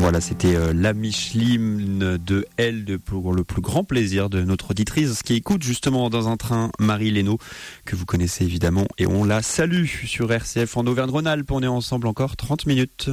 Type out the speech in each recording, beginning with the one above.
Voilà, c'était la Micheline de Elle pour le plus grand plaisir de notre auditrice qui écoute justement dans un train Marie Lénaud, que vous connaissez évidemment, et on la salue sur RCF en Auvergne-Rhône-Alpes. On est ensemble encore 30 minutes.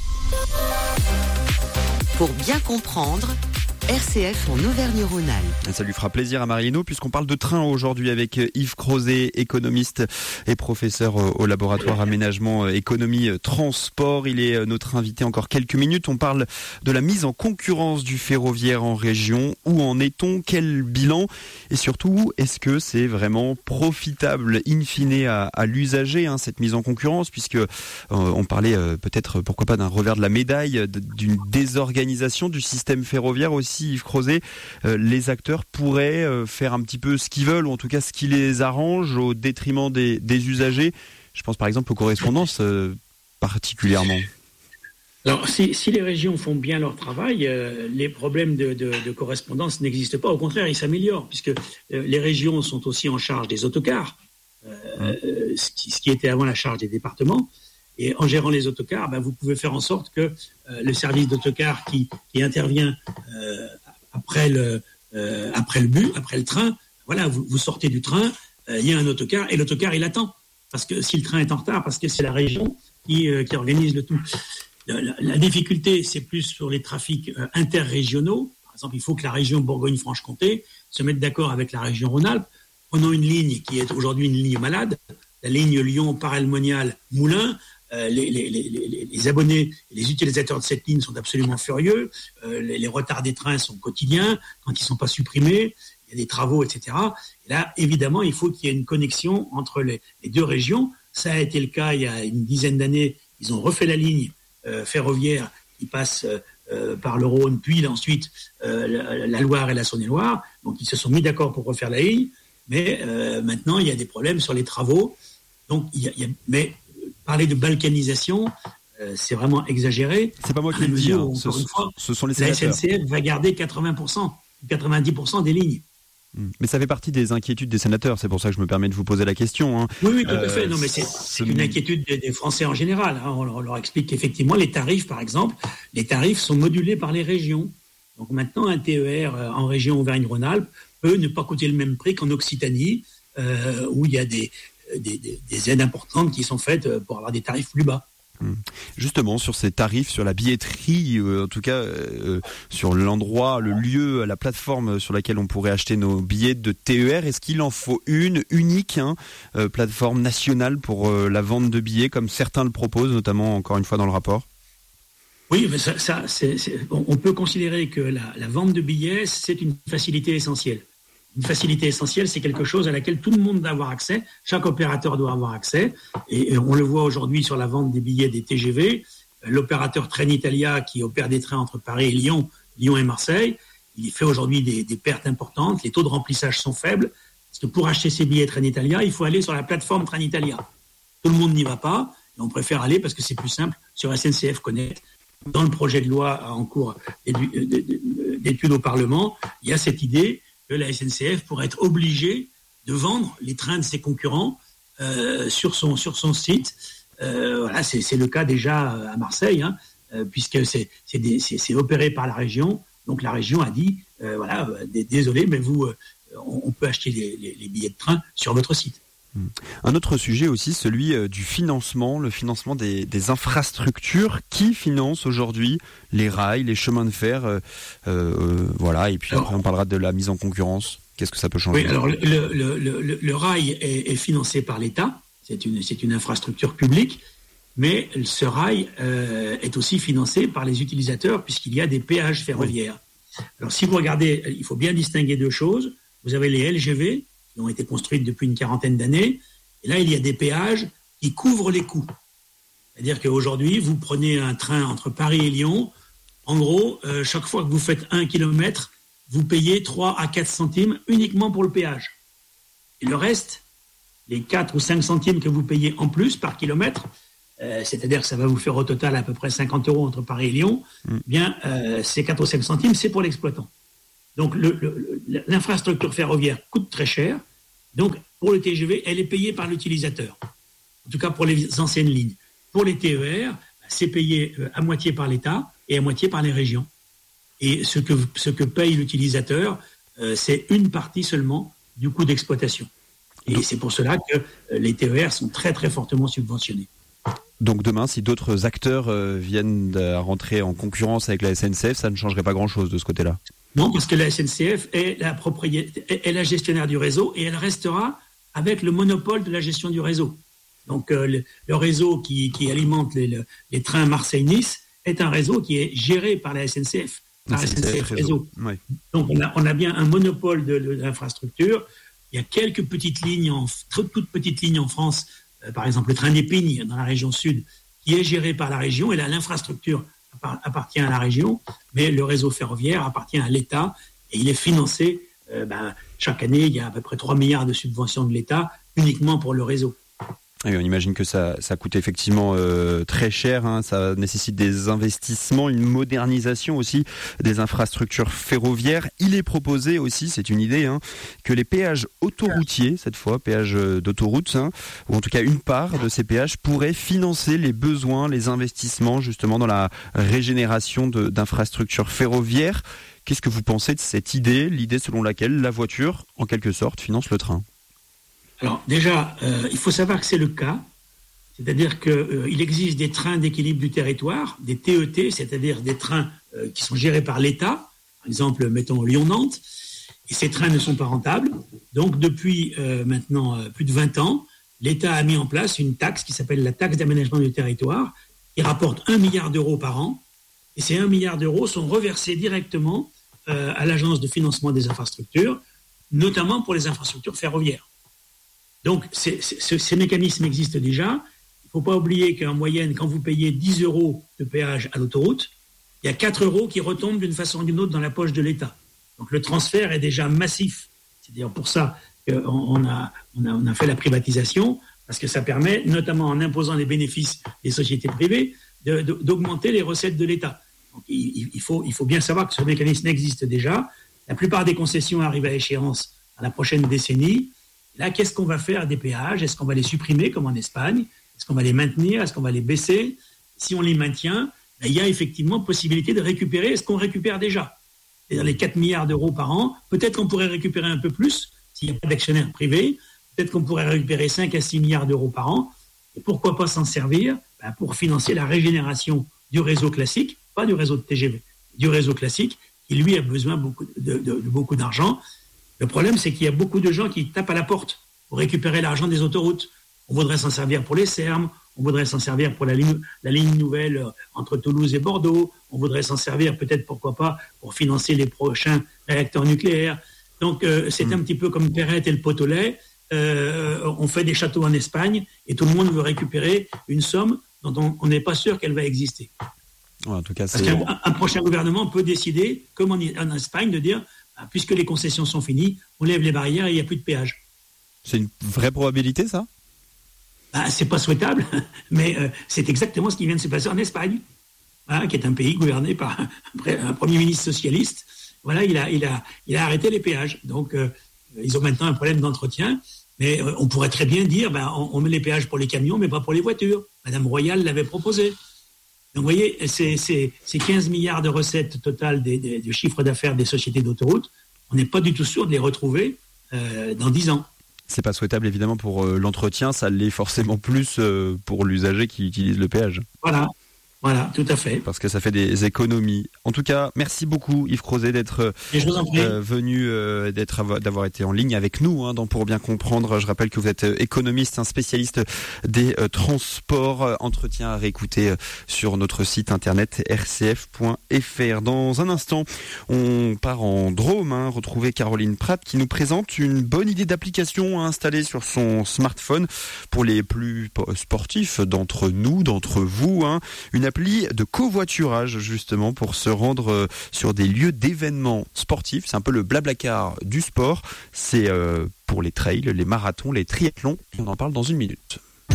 Pour bien comprendre, RCF en Auvergne-Rhône-Alpes. Ça lui fera plaisir à Marie Lénaud puisqu'on parle de train aujourd'hui avec Yves Crozet, économiste et professeur au laboratoire aménagement, économie, transport. Il est notre invité encore quelques minutes. On parle de la mise en concurrence du ferroviaire en région. Où en est-on? Quel bilan? Et surtout, est-ce que c'est vraiment profitable in fine à l'usager, cette mise en concurrence, puisque on parlait peut-être, pourquoi pas, d'un revers de la médaille, d'une désorganisation du système ferroviaire aussi. Yves Crozet, les acteurs pourraient faire un petit peu ce qu'ils veulent, ou en tout cas ce qui les arrange au détriment des usagers. Je pense par exemple aux correspondances particulièrement. Alors, si les régions font bien leur travail, les problèmes de correspondance n'existent pas. Au contraire, ils s'améliorent, puisque les régions sont aussi en charge des autocars, ce qui était avant la charge des départements. Et en gérant les autocars, vous pouvez faire en sorte que le service d'autocar qui intervient après le train, voilà, vous sortez du train, il y a un autocar et l'autocar il attend, parce que si le train est en retard, parce que c'est la région qui organise le tout. La difficulté, c'est plus sur les trafics interrégionaux. Par exemple, il faut que la région Bourgogne-Franche-Comté se mette d'accord avec la région Rhône-Alpes. Prenons une ligne qui est aujourd'hui une ligne malade, la ligne Lyon-Parelmonial-Moulins. Les abonnés, les utilisateurs de cette ligne sont absolument furieux. Les retards des trains sont quotidiens quand ils ne sont pas supprimés. Il y a des travaux, etc. Et là, évidemment, il faut qu'il y ait une connexion entre les deux régions. Ça a été le cas il y a une dizaine d'années. Ils ont refait la ligne ferroviaire qui passe par le Rhône, puis ensuite la Loire et la Saône-et-Loire. Donc, ils se sont mis d'accord pour refaire la ligne. Mais maintenant, il y a des problèmes sur les travaux. Donc, mais parler de balkanisation, c'est vraiment exagéré. C'est pas moi qui le dis. Ce sont les sénateurs. La SNCF va garder 80%, 90% des lignes. Mais ça fait partie des inquiétudes des sénateurs. C'est pour ça que je me permets de vous poser la question. Oui, tout à fait. Non, mais c'est une inquiétude des Français en général. On leur explique qu'effectivement, les tarifs, par exemple, les tarifs sont modulés par les régions. Donc maintenant, un TER en région Auvergne-Rhône-Alpes peut ne pas coûter le même prix qu'en Occitanie, où il y a des aides importantes qui sont faites pour avoir des tarifs plus bas. Justement, sur ces tarifs, sur la billetterie, en tout cas sur l'endroit, le lieu, la plateforme sur laquelle on pourrait acheter nos billets de TER, est-ce qu'il en faut une unique plateforme nationale pour la vente de billets, comme certains le proposent, notamment encore une fois dans le rapport? Oui, mais on peut considérer que la vente de billets, c'est une facilité essentielle. Une facilité essentielle, c'est quelque chose à laquelle tout le monde doit avoir accès. Chaque opérateur doit avoir accès. Et on le voit aujourd'hui sur la vente des billets des TGV. L'opérateur Trenitalia, qui opère des trains entre Paris et Lyon, Lyon et Marseille, il fait aujourd'hui des pertes importantes. Les taux de remplissage sont faibles. Parce que pour acheter ces billets Trenitalia, il faut aller sur la plateforme Trenitalia. Tout le monde n'y va pas. Et on préfère aller parce que c'est plus simple sur SNCF Connect. Dans le projet de loi en cours d'études au Parlement, il y a cette idée que la SNCF pourrait être obligée de vendre les trains de ses concurrents sur son site. Voilà, c'est le cas déjà à Marseille, puisque c'est opéré par la région. Donc la région a dit, désolé, mais on peut acheter les billets de train sur votre site. Un autre sujet aussi, celui du financement, le financement des infrastructures. Qui finance aujourd'hui les rails, les chemins de fer, voilà. Et puis après, on parlera de la mise en concurrence. Qu'est-ce que ça peut changer? Oui, alors le rail est financé par l'État. C'est une infrastructure publique, mais ce rail est aussi financé par les utilisateurs puisqu'il y a des péages ferroviaires. Alors si vous regardez, il faut bien distinguer deux choses. Vous avez les LGV qui ont été construites depuis une quarantaine d'années. Et là, il y a des péages qui couvrent les coûts. C'est-à-dire qu'aujourd'hui, vous prenez un train entre Paris et Lyon. En gros, chaque fois que vous faites 1 kilomètre, vous payez 3 à 4 centimes uniquement pour le péage. Et le reste, les 4 ou 5 centimes que vous payez en plus par kilomètre, c'est-à-dire que ça va vous faire au total à peu près 50 € entre Paris et Lyon, ces 4 ou 5 centimes, c'est pour l'exploitant. Donc, l'infrastructure ferroviaire coûte très cher. Donc, pour le TGV, elle est payée par l'utilisateur. En tout cas, pour les anciennes lignes. Pour les TER, c'est payé à moitié par l'État et à moitié par les régions. Et ce que paye l'utilisateur, c'est une partie seulement du coût d'exploitation. Et c'est pour cela que les TER sont très très fortement subventionnés. Donc demain, si d'autres acteurs viennent à rentrer en concurrence avec la SNCF, ça ne changerait pas grand-chose de ce côté-là? Non, parce que la SNCF est la gestionnaire du réseau et elle restera avec le monopole de la gestion du réseau. Donc le réseau qui alimente les trains Marseille-Nice est un réseau qui est géré par la SNCF, par la SNCF Réseau. Oui. Donc on a bien un monopole de l'infrastructure. Il y a quelques petites lignes, toutes petites lignes en France, par exemple le train d'Épingle dans la région sud, qui est géré par la région, et là l'infrastructure appartient à la région, mais le réseau ferroviaire appartient à l'État, et il est financé, chaque année il y a à peu près 3 milliards de subventions de l'État uniquement pour le réseau. Et on imagine que ça coûte effectivement très cher, hein. Ça nécessite des investissements, une modernisation aussi des infrastructures ferroviaires. Il est proposé aussi, c'est une idée, hein, que les péages autoroutiers, cette fois péages d'autoroute, hein, ou en tout cas une part de ces péages pourraient financer les besoins, les investissements justement dans la régénération d'infrastructures ferroviaires. Qu'est-ce que vous pensez de cette idée, l'idée selon laquelle la voiture, en quelque sorte, finance le train ? Alors déjà, il faut savoir que c'est le cas, c'est-à-dire qu'il existe des trains d'équilibre du territoire, des TET, c'est-à-dire des trains qui sont gérés par l'État, par exemple, mettons Lyon-Nantes, et ces trains ne sont pas rentables. Donc depuis maintenant plus de 20 ans, l'État a mis en place une taxe qui s'appelle la taxe d'aménagement du territoire, qui rapporte 1 milliard d'euros par an, et ces 1 milliard d'euros sont reversés directement à l'Agence de financement des infrastructures, notamment pour les infrastructures ferroviaires. Donc, ces mécanismes existent déjà. Il ne faut pas oublier qu'en moyenne, quand vous payez 10 euros de péage à l'autoroute, il y a 4 euros qui retombent d'une façon ou d'une autre dans la poche de l'État. Donc, le transfert est déjà massif. C'est d'ailleurs pour ça qu'on a fait la privatisation, parce que ça permet, notamment en imposant les bénéfices des sociétés privées, d'augmenter les recettes de l'État. Donc, il faut bien savoir que ce mécanisme existe déjà. La plupart des concessions arrivent à échéance à la prochaine décennie. Là, qu'est-ce qu'on va faire des péages ? Est-ce qu'on va les supprimer comme en Espagne ? Est-ce qu'on va les maintenir ? Est-ce qu'on va les baisser ? Si on les maintient, il y a effectivement possibilité de récupérer ce qu'on récupère déjà. C'est-à-dire les 4 milliards d'euros par an. Peut-être qu'on pourrait récupérer un peu plus s'il n'y a pas d'actionnaire privé. Peut-être qu'on pourrait récupérer 5 à 6 milliards d'euros par an. Et pourquoi pas s'en servir pour financer la régénération du réseau classique, pas du réseau de TGV, du réseau classique, qui lui a besoin de beaucoup d'argent. Le problème, c'est qu'il y a beaucoup de gens qui tapent à la porte pour récupérer l'argent des autoroutes. On voudrait s'en servir pour les Sermes, on voudrait s'en servir pour la ligne nouvelle entre Toulouse et Bordeaux, on voudrait s'en servir peut-être, pourquoi pas, pour financer les prochains réacteurs nucléaires. Donc, c'est un petit peu comme Perrette et le pot au lait. On fait des châteaux en Espagne et tout le monde veut récupérer une somme dont on n'est pas sûr qu'elle va exister. Ouais, en tout cas, parce qu'un prochain gouvernement peut décider, comme en Espagne, de dire puisque les concessions sont finies, on lève les barrières et il n'y a plus de péage. C'est une vraie probabilité, ça ? C'est pas souhaitable, mais c'est exactement ce qui vient de se passer en Espagne, qui est un pays gouverné par un Premier ministre socialiste. Voilà, il a arrêté les péages. Donc, ils ont maintenant un problème d'entretien, mais on pourrait très bien dire, on met les péages pour les camions, mais pas pour les voitures. Madame Royal l'avait proposé. Donc, vous voyez, c'est 15 milliards de recettes totales du chiffre d'affaires des sociétés d'autoroutes. On n'est pas du tout sûr de les retrouver dans 10 ans. C'est pas souhaitable, évidemment, pour l'entretien. Ça l'est forcément plus pour l'usager qui utilise le péage. Voilà, tout à fait. Parce que ça fait des économies. En tout cas, merci beaucoup Yves Crozet d'être venu, d'avoir été en ligne avec nous dans Pour bien comprendre. Je rappelle que vous êtes économiste, un spécialiste des transports. Entretien à réécouter sur notre site internet rcf.fr. Dans un instant, on part en Drôme, retrouver Caroline Pratt qui nous présente une bonne idée d'application à installer sur son smartphone pour les plus sportifs d'entre nous, d'entre vous. Une appli de covoiturage justement pour se rendre sur des lieux d'événements sportifs. C'est un peu le Blablacar du sport. C'est pour les trails, les marathons, les triathlons. On en parle dans une minute.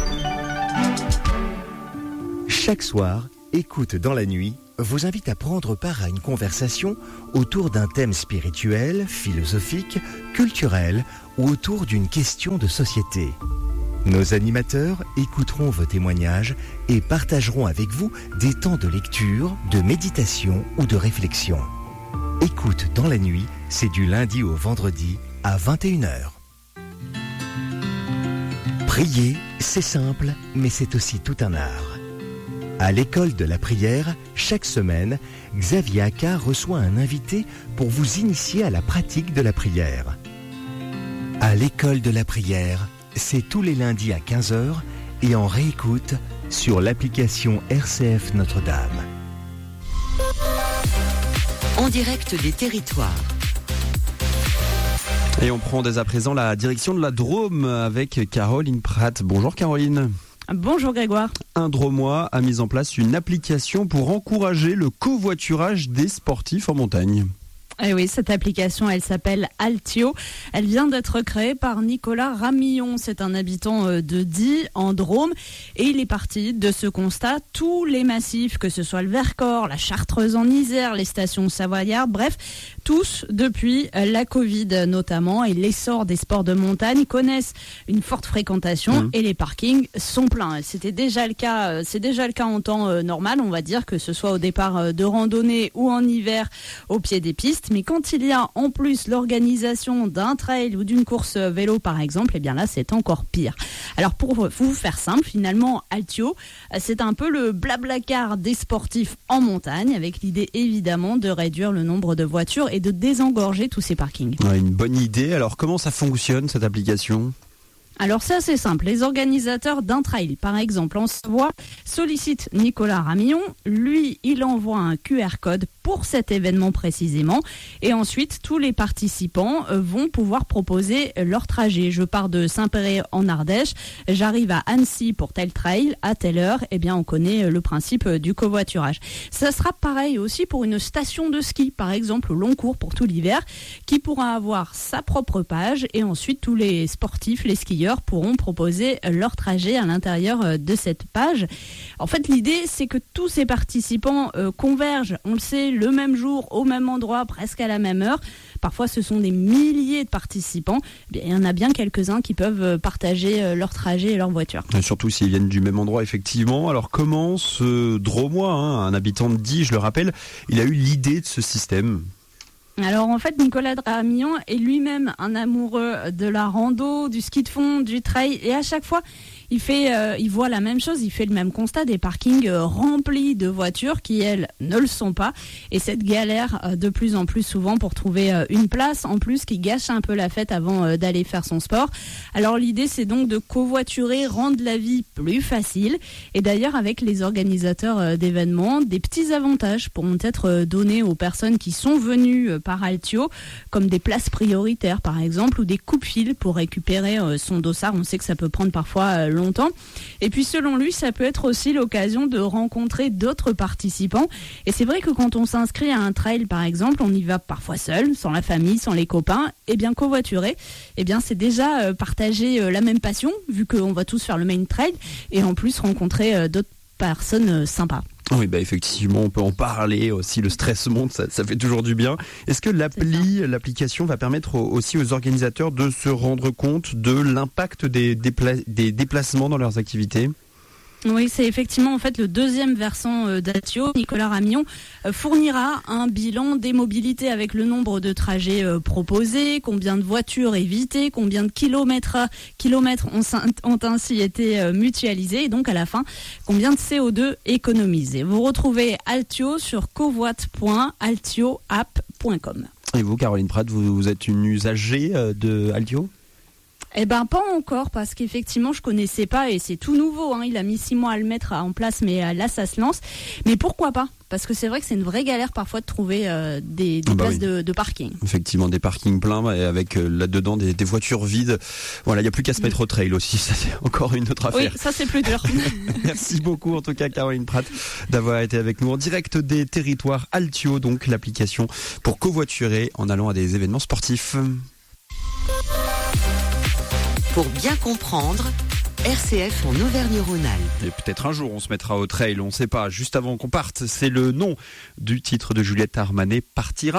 Chaque soir, Écoute dans la nuit vous invite à prendre part à une conversation autour d'un thème spirituel, philosophique, culturel ou autour d'une question de société. Nos animateurs écouteront vos témoignages et partageront avec vous des temps de lecture, de méditation ou de réflexion. Écoute dans la nuit, c'est du lundi au vendredi à 21h. Prier, c'est simple, mais c'est aussi tout un art. À l'école de la prière, chaque semaine, Xavier Accard reçoit un invité pour vous initier à la pratique de la prière. À l'école de la prière, c'est tous les lundis à 15h et en réécoute sur l'application RCF Notre-Dame. En direct des territoires. Et on prend dès à présent la direction de la Drôme avec Caroline Pratt. Bonjour Caroline. Bonjour Grégoire. Un Drômois a mis en place une application pour encourager le covoiturage des sportifs en montagne. Eh oui, cette application, elle s'appelle Altio. Elle vient d'être créée par Nicolas Ramillon. C'est un habitant de Die, en Drôme. Et il est parti de ce constat. Tous les massifs, que ce soit le Vercors, la Chartreuse en Isère, les stations savoyardes, bref, tous, depuis la Covid notamment, et l'essor des sports de montagne, connaissent une forte fréquentation et les parkings sont pleins. C'était déjà le cas, c'est déjà le cas en temps normal, on va dire, que ce soit au départ de randonnée ou en hiver au pied des pistes. Mais quand il y a en plus l'organisation d'un trail ou d'une course vélo par exemple, eh bien là c'est encore pire. Alors pour vous faire simple, finalement Altio, c'est un peu le blablacar des sportifs en montagne, avec l'idée évidemment de réduire le nombre de voitures et de désengorger tous ces parkings. Ouais, une bonne idée. Alors comment ça fonctionne cette application ? Alors c'est assez simple, les organisateurs d'un trail, par exemple en Savoie, sollicitent Nicolas Ramillon. Lui, il envoie un QR code pour cet événement précisément, et ensuite tous les participants vont pouvoir proposer leur trajet. Je pars de Saint-Péray en Ardèche, j'arrive à Annecy pour tel trail à telle heure. Eh bien on connaît le principe du covoiturage. Ça sera pareil aussi pour une station de ski, par exemple au long cours pour tout l'hiver, qui pourra avoir sa propre page, et ensuite tous les sportifs, les skieurs pourront proposer leur trajet à l'intérieur de cette page. En fait, l'idée, c'est que tous ces participants convergent, on le sait, le même jour, au même endroit, presque à la même heure. Parfois, ce sont des milliers de participants. Il y en a bien quelques-uns qui peuvent partager leur trajet et leur voiture. Et surtout s'ils viennent du même endroit, effectivement. Alors, comment ce Drômois, un habitant de Die, je le rappelle, il a eu l'idée de ce système ? Alors en fait, Nicolas Ramillon est lui-même un amoureux de la rando, du ski de fond, du trail, et à chaque fois, il voit la même chose, il fait le même constat, des parkings remplis de voitures qui, elles, ne le sont pas, et cette galère de plus en plus souvent pour trouver une place, en plus, qui gâche un peu la fête avant d'aller faire son sport. Alors l'idée, c'est donc de covoiturer, rendre la vie plus facile, et d'ailleurs, avec les organisateurs d'événements, des petits avantages pourront être donnés aux personnes qui sont venues par Altio, comme des places prioritaires par exemple, ou des coupe-fils pour récupérer son dossard. On sait que ça peut prendre parfois longtemps. Et puis selon lui, ça peut être aussi l'occasion de rencontrer d'autres participants. Et c'est vrai que quand on s'inscrit à un trail par exemple, on y va parfois seul, sans la famille, sans les copains. Et bien covoiturer, eh bien c'est déjà partager la même passion, vu qu'on va tous faire le même trail, et en plus rencontrer d'autres personnes sympas. Oui, effectivement, on peut en parler aussi. Le stress monte, ça fait toujours du bien. Est-ce que l'application va permettre aussi aux organisateurs de se rendre compte de l'impact des déplacements dans leurs activités ? Oui, c'est effectivement en fait le deuxième versant d'Altio. Nicolas Ramillon fournira un bilan des mobilités avec le nombre de trajets proposés, combien de voitures évitées, combien de kilomètres ont ainsi été mutualisés, et donc à la fin, combien de CO2 économisés. Vous retrouvez Altio sur covoit.altioapp.com. Et vous, Caroline Pratt, vous êtes une usagée de Altio ? Eh ben pas encore, parce qu'effectivement je connaissais pas, et c'est tout nouveau, il a mis 6 mois à le mettre en place, mais là ça se lance. Mais pourquoi pas ? Parce que c'est vrai que c'est une vraie galère parfois de trouver des places de parking. Effectivement, des parkings pleins, et avec là-dedans des voitures vides. Voilà, il n'y a plus qu'à se mettre au trail aussi, ça c'est encore une autre affaire. Oui, ça c'est plus dur. Merci beaucoup en tout cas Caroline Pratt d'avoir été avec nous en direct des territoires. Altio, donc l'application pour covoiturer en allant à des événements sportifs. Pour bien comprendre, RCF en Auvergne-Rhône-Alpes. Et peut-être un jour on se mettra au trail, on ne sait pas. Juste avant qu'on parte, c'est le nom du titre de Juliette Armanet, Partira.